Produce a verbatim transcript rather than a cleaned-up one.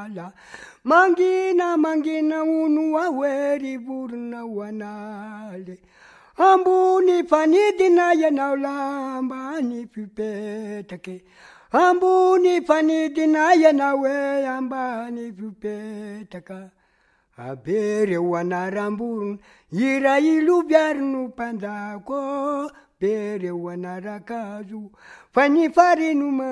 ala. Mangina mangina unu waweri burna wanale. Ambuni fanidi na yanaulamba ni pipetake. Ambuni fanidi na yanawe amba ni pipetaka. Abere wanarambun yira ilu biarnu pandako. Bere wanarakazu fani farinu